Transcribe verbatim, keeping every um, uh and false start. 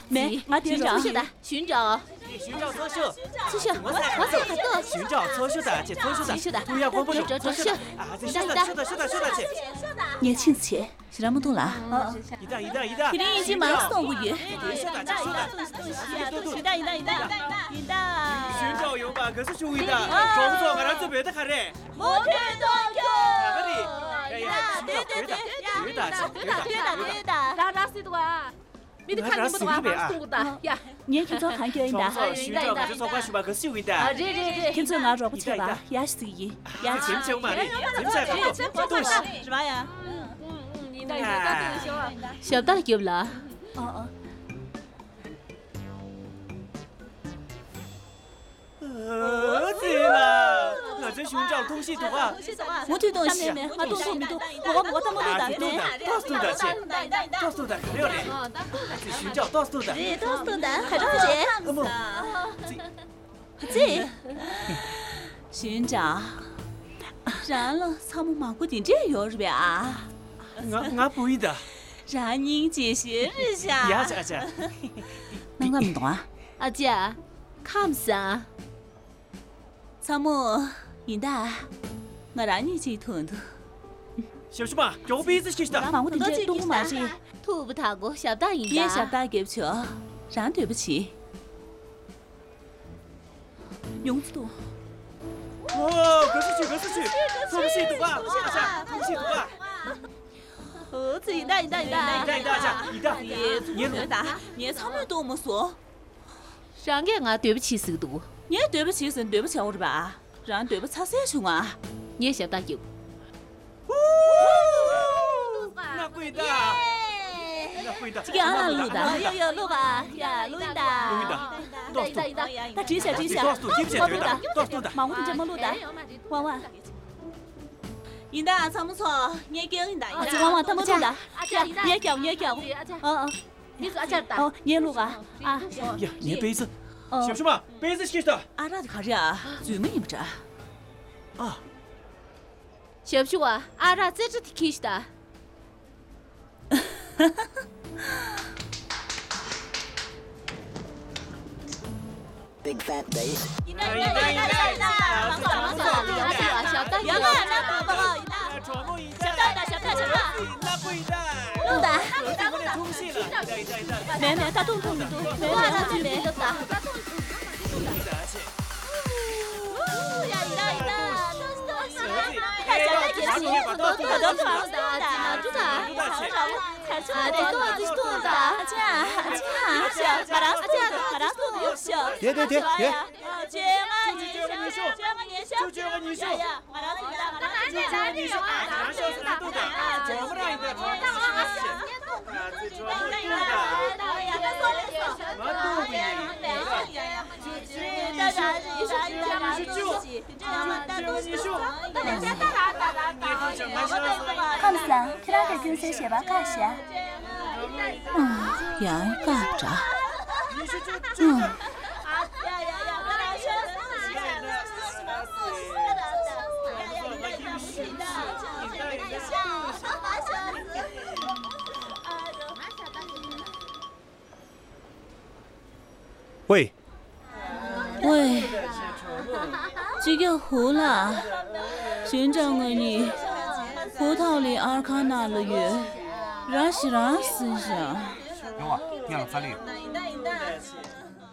没，我听着。 是的，寻找。 寻找左手。 左手，我我走很多。 寻找左手的，这左手的。 是的。 不要光不手， 左手。 啊，这是的，是的，是的，是的，这。 年轻些，是那么多了。 一袋一袋一袋。 肯定已经忙死动物园。 是的，是的。 一袋一袋一袋一袋。 寻找有吧？可是注意的，装不装啊？咱这别的看嘞。 摩天大桥。 哪里？哎呀，对对对，对的，对的， 对的，对的。 拉拉西多啊。你得看你们多啊，中国的呀。 你去找看见的。 寻找可是找关系吧？可是有的。 啊，对对对。 现在俺找不起吧？也是一，也是。 真正嘛的，真正好多，都是。 是吧呀？ 嗯嗯嗯，你那个到底小啊？ 小大有了。 哦哦。 呃，对了，我在寻找东西的话， 我对东西，我都不懂，我我他妈都打的，到处的去，到处的，没有嘞，在寻找到处的， 到处的，还着急， 这，寻找，然了，他们忙过点这样是吧？ 我我不会的， 让您解释一下。 呀姐姐， 那我不懂啊。 阿姐，看啥？ 参谋，应达，我让你去吞吞。 小什么？有鼻子去的。 忙我点这动物嘛是。 吐不타고小大应达。 也小大给不起，让对不起。用子多。 哦，可是去，可是去，东西多啊，阿姐，东西多啊。 哦，这一袋一袋一袋。 一袋一袋阿姐，一袋。 你多大？你参谋多么说？ 让给我对不起是多。 你对不起是对不起我这吧？让对不起谁穷啊？ 你小大有。 那贵的。那贵的。 这个俺录的。 有有录吧？呀，录的。 录的。 一袋一袋。 那这下这下。 多少度？几下对的？多少度的？ 忙我这么录的。弯弯。应达错不错？你给应达。啊，这弯弯他们录的。你叫你叫。哦哦。 你说阿姐的。 哦，你录吧。啊。 呀，你杯子。小什么？杯子去的。 啊，那就看着啊，最没不着。 啊。 小什么？啊，那这这提起的。哈哈哈。 Big fat bass。 一袋一袋一袋一袋，忙走忙走，小大小大有。那不好，一袋。小大小大小大。 那贵的。 录的。 我的东西了。一袋一袋一袋。 没没，他动动动，没哇，那没没有的。呀呀呀！看小大也行，很多多都是的，记住的，看出来的多是多的，这样这样，马上这样，马上多的优秀。 别别别别！ 这样你秀，这样你秀， 就这样你秀， 马上你马上就这样你秀，马上是难度的，做不来的，做不来的。最主要是多的，什么都不看不上，看那个跟谁写吧，看些。嗯，杨干着。嗯。 喂。 喂。这个湖了，寻找我你，葡萄里阿卡纳了月，然是然是呀。 有啊，点了三粒。